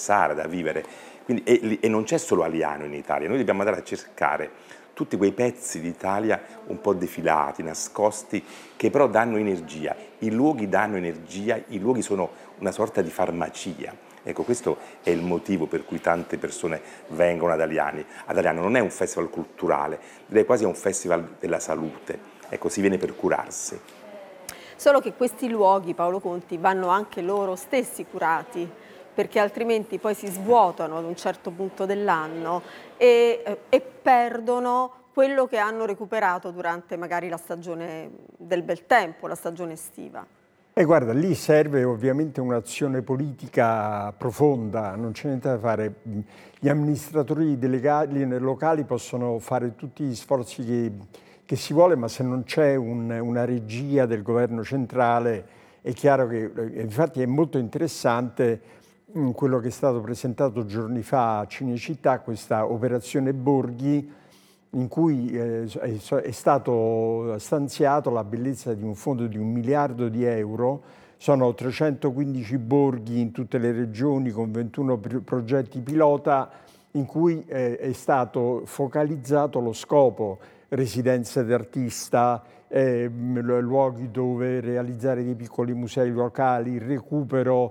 apprezzare, da vivere. Quindi, e non c'è solo Aliano in Italia, noi dobbiamo andare a cercare tutti quei pezzi d'Italia un po' defilati, nascosti, che però danno energia. I luoghi danno energia, i luoghi sono una sorta di farmacia. Ecco, questo è il motivo per cui tante persone vengono ad Aliano. Ad Aliano non è un festival culturale, direi quasi un festival della salute. Ecco, si viene per curarsi. Solo che questi luoghi, Paolo Conti, vanno anche loro stessi curati, perché altrimenti poi si svuotano ad un certo punto dell'anno e perdono quello che hanno recuperato durante magari la stagione del bel tempo, la stagione estiva. E guarda, lì serve ovviamente un'azione politica profonda, non c'è niente da fare. Gli amministratori delegati locali possono fare tutti gli sforzi che si vuole, ma se non c'è una regia del governo centrale è chiaro che, infatti è molto interessante quello che è stato presentato giorni fa a Cinecittà, questa operazione Borghi, in cui è stato stanziato la bellezza di un fondo di 1 miliardo di euro. Sono 315 borghi in tutte le regioni con 21 progetti pilota in cui è stato focalizzato lo scopo: residenze d'artista, luoghi dove realizzare dei piccoli musei locali, il recupero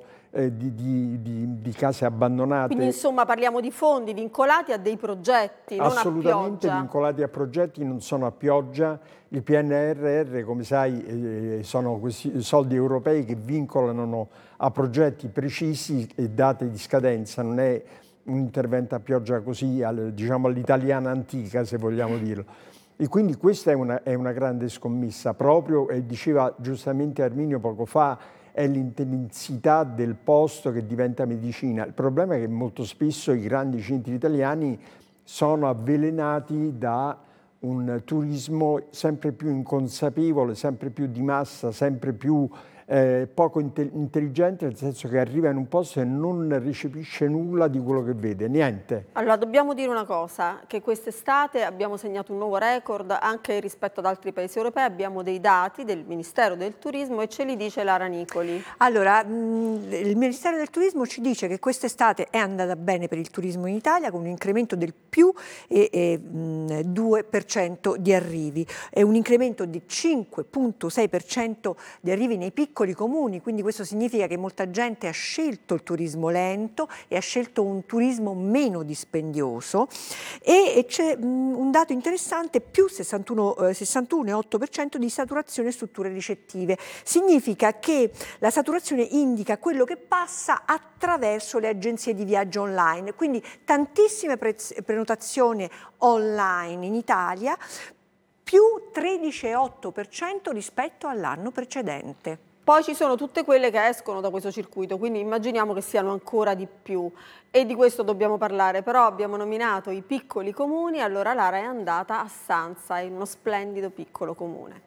di case abbandonate. Quindi insomma parliamo di fondi vincolati a dei progetti, non a pioggia. Assolutamente vincolati a progetti, non sono a pioggia. Il PNRR, come sai, sono questi soldi europei che vincolano a progetti precisi e date di scadenza, non è un intervento a pioggia così, diciamo all'italiana antica, se vogliamo dirlo. E quindi questa è una grande scommessa, proprio, e diceva giustamente Arminio poco fa, è l'intensità del posto che diventa medicina. Il problema è che molto spesso i grandi centri italiani sono avvelenati da un turismo sempre più inconsapevole, sempre più di massa, sempre più poco intelligente, nel senso che arriva in un posto e non recepisce nulla di quello che vede, niente. Allora dobbiamo dire una cosa, che quest'estate abbiamo segnato un nuovo record anche rispetto ad altri paesi europei, abbiamo dei dati del Ministero del Turismo e ce li dice Lara Nicoli. Allora, il Ministero del Turismo ci dice che quest'estate è andata bene per il turismo in Italia, con un incremento del più 2% di arrivi, e un incremento di 5,6% di arrivi nei piccoli comuni, quindi questo significa che molta gente ha scelto il turismo lento e ha scelto un turismo meno dispendioso, e c'è un dato interessante: più 61,8% di saturazione strutture ricettive. Significa che la saturazione indica quello che passa attraverso le agenzie di viaggio online, quindi tantissime prenotazioni online in Italia, più 13,8% rispetto all'anno precedente. Poi ci sono tutte quelle che escono da questo circuito, quindi immaginiamo che siano ancora di più, e di questo dobbiamo parlare. Però abbiamo nominato i piccoli comuni, allora Lara è andata a Sanza, in uno splendido piccolo comune.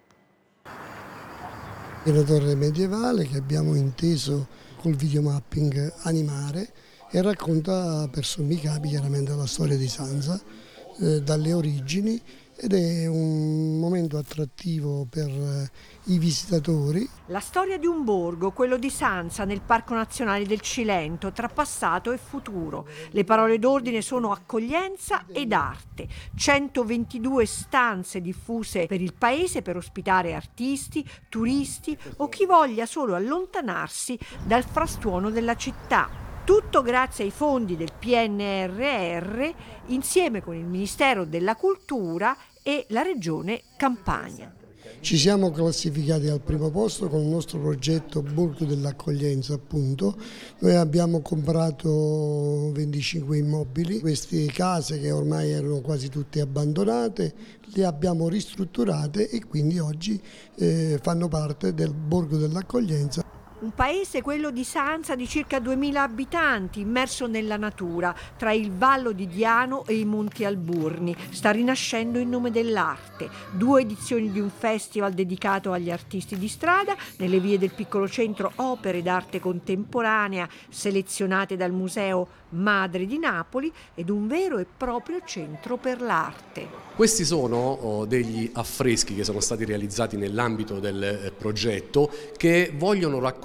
È una torre medievale che abbiamo inteso col videomapping animare e racconta per sommi capi chiaramente la storia di Sanza, dalle origini, ed è un momento attrattivo per i visitatori. La storia di un borgo, quello di Sanza, nel Parco Nazionale del Cilento, tra passato e futuro. Le parole d'ordine sono accoglienza ed arte. 122 stanze diffuse per il paese per ospitare artisti, turisti o chi voglia solo allontanarsi dal frastuono della città. Tutto grazie ai fondi del PNRR, insieme con il Ministero della Cultura e la Regione Campania. Ci siamo classificati al primo posto con il nostro progetto Borgo dell'Accoglienza, appunto. Noi abbiamo comprato 25 immobili, queste case che ormai erano quasi tutte abbandonate, le abbiamo ristrutturate e quindi oggi fanno parte del Borgo dell'Accoglienza. Un paese, quello di Sanza, di circa 2000 abitanti, immerso nella natura, tra il Vallo di Diano e i Monti Alburni. Sta rinascendo in nome dell'arte. 2 edizioni di un festival dedicato agli artisti di strada, nelle vie del piccolo centro opere d'arte contemporanea selezionate dal Museo Madre di Napoli, ed un vero e proprio centro per l'arte. Questi sono degli affreschi che sono stati realizzati nell'ambito del progetto, che vogliono raccontare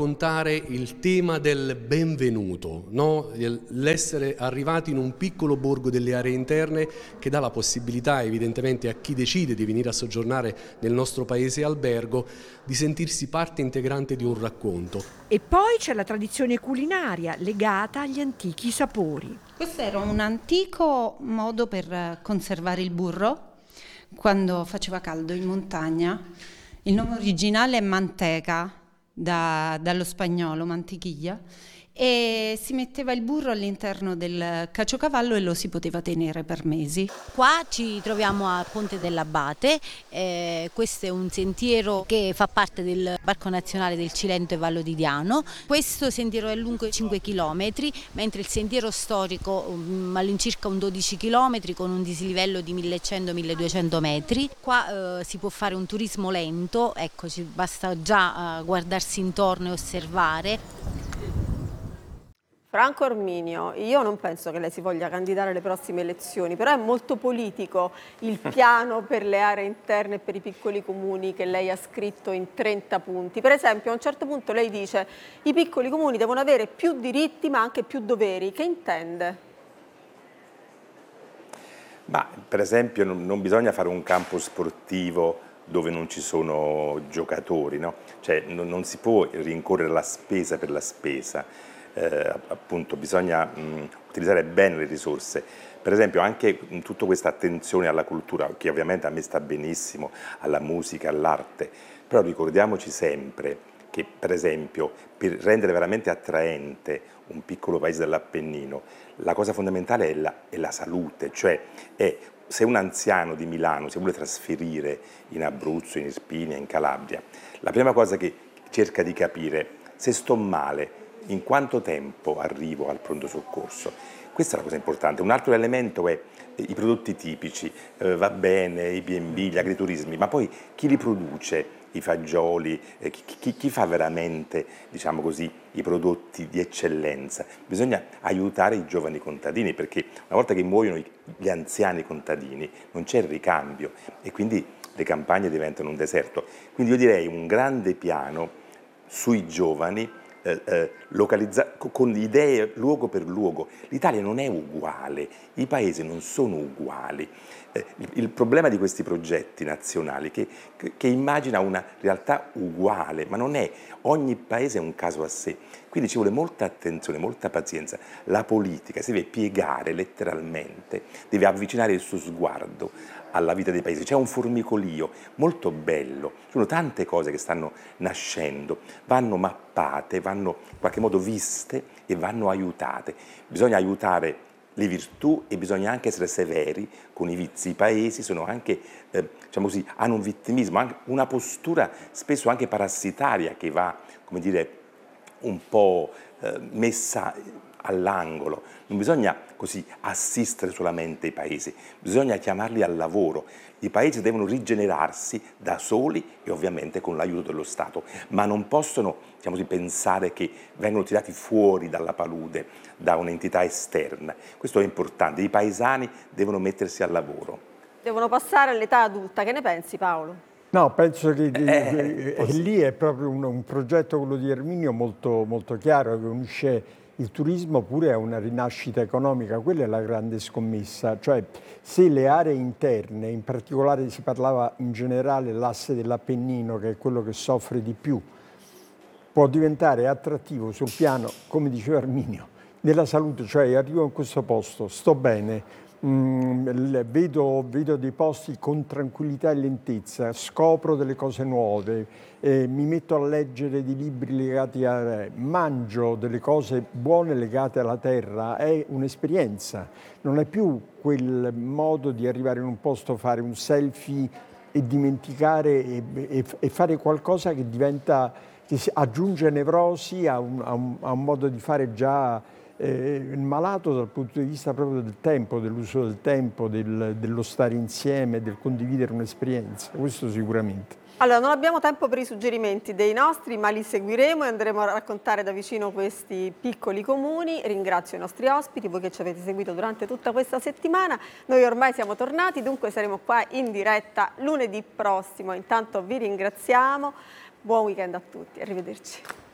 affrontare il tema del benvenuto, no? L'essere arrivati in un piccolo borgo delle aree interne che dà la possibilità evidentemente a chi decide di venire a soggiornare nel nostro paese albergo di sentirsi parte integrante di un racconto. E poi c'è la tradizione culinaria legata agli antichi sapori. Questo era un antico modo per conservare il burro quando faceva caldo in montagna. Il nome originale è manteca, dallo spagnolo mantequilla, e si metteva il burro all'interno del caciocavallo e lo si poteva tenere per mesi. Qua ci troviamo a Ponte dell'Abate, questo è un sentiero che fa parte del Parco Nazionale del Cilento e Vallo di Diano. Questo sentiero è lungo 5 km, mentre il sentiero storico all'incirca un 12 km con un dislivello di 1100-1200 metri. Qua si può fare un turismo lento, ecco, basta già guardarsi intorno e osservare. Franco Arminio, io non penso che lei si voglia candidare alle prossime elezioni, però è molto politico il piano per le aree interne e per i piccoli comuni che lei ha scritto in 30 punti. Per esempio, a un certo punto lei dice i piccoli comuni devono avere più diritti ma anche più doveri. Che intende? Ma per esempio non bisogna fare un campo sportivo dove non ci sono giocatori, no? Cioè non si può rincorrere la spesa per la spesa. Appunto bisogna utilizzare bene le risorse. Per esempio anche tutta questa attenzione alla cultura, che ovviamente a me sta benissimo, alla musica, all'arte, però ricordiamoci sempre che per esempio per rendere veramente attraente un piccolo paese dell'Appennino, la cosa fondamentale è la salute, cioè se un anziano di Milano si vuole trasferire in Abruzzo, in Irpinia, in Calabria, la prima cosa che cerca di capire, se sto male, in quanto tempo arrivo al pronto soccorso? Questa è la cosa importante. Un altro elemento è i prodotti tipici, va bene, i B&B, gli agriturismi, ma poi chi li produce, i fagioli, chi fa veramente, diciamo così, i prodotti di eccellenza? Bisogna aiutare i giovani contadini, perché una volta che muoiono gli anziani contadini non c'è il ricambio e quindi le campagne diventano un deserto. Quindi io direi un grande piano sui giovani, con idee luogo per luogo. L'Italia non è uguale, i paesi non sono uguali. Il problema di questi progetti nazionali che immagina una realtà uguale, ma non è, ogni paese è un caso a sé. Quindi ci vuole molta attenzione, molta pazienza. La politica si deve piegare letteralmente, deve avvicinare il suo sguardo alla vita dei paesi. C'è un formicolio molto bello, ci sono tante cose che stanno nascendo, vanno mappate, vanno in qualche modo viste e vanno aiutate. Bisogna aiutare le virtù e bisogna anche essere severi con i vizi. I paesi sono anche, diciamo così, hanno un vittimismo, anche una postura spesso anche parassitaria che va, come dire, un po' messa all'angolo. Non bisogna così assistere solamente i paesi, bisogna chiamarli al lavoro. I paesi devono rigenerarsi da soli e ovviamente con l'aiuto dello Stato, ma non possono, diciamo così, pensare che vengono tirati fuori dalla palude da un'entità esterna. Questo è importante, i paesani devono mettersi al lavoro. Devono passare all'età adulta, che ne pensi Paolo? No, penso che lì è proprio un progetto, quello di Arminio, molto, molto chiaro, che unisce il turismo pure a una rinascita economica. Quella è la grande scommessa, cioè se le aree interne, in particolare si parlava in generale dell'asse dell'Appennino, che è quello che soffre di più, può diventare attrattivo sul piano, come diceva Arminio, della salute, cioè arrivo in questo posto, sto bene, vedo dei posti con tranquillità e lentezza, scopro delle cose nuove, mi metto a leggere dei libri legati mangio delle cose buone legate alla terra, è un'esperienza, non è più quel modo di arrivare in un posto, fare un selfie e dimenticare e fare qualcosa che diventa, che aggiunge nevrosi a un modo di fare già malato dal punto di vista proprio del tempo, dell'uso del tempo, dello stare insieme, del condividere un'esperienza, questo sicuramente. Allora, non abbiamo tempo per i suggerimenti dei nostri, ma li seguiremo e andremo a raccontare da vicino questi piccoli comuni. Ringrazio i nostri ospiti, voi che ci avete seguito durante tutta questa settimana. Noi ormai siamo tornati, dunque saremo qua in diretta lunedì prossimo. Intanto vi ringraziamo, buon weekend a tutti, arrivederci.